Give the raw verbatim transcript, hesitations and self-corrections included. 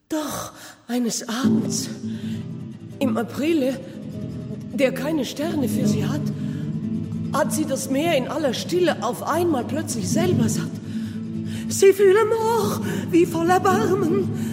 Doch eines Abends, im April, der keine Sterne für sie hat, hat sie das Meer in aller Stille auf einmal plötzlich selber satt. Sie fühlen noch, wie voller Barmen